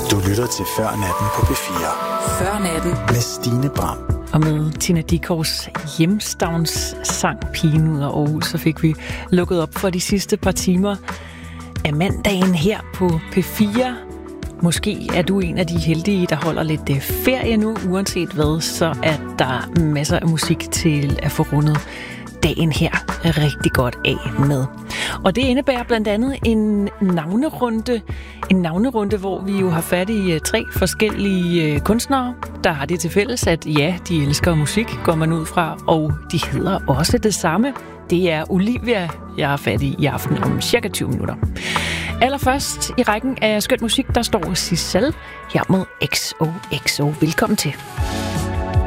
Du lytter til Før Natten på P4. Før Natten med Stine Bram. Og med Tina Dickows hjemstavnssang Pigen ud af Aarhus, så fik vi lukket op for de sidste par timer af mandagen her på P4. Måske er du en af de heldige, der holder lidt ferie nu. Uanset hvad, så er der masser af musik til at få rundet dagen her rigtig godt af med. Og det indebærer blandt andet en navnerunde, hvor vi jo har fat i 3 forskellige kunstnere, der har det til fælles, at ja, de elsker musik, går man ud fra, og de hedder også det samme. Det er Olivia, jeg har fat i aften om cirka 20 minutter. Allerførst i rækken af skøn musik, der står Sissel her med XOXO. Velkommen til.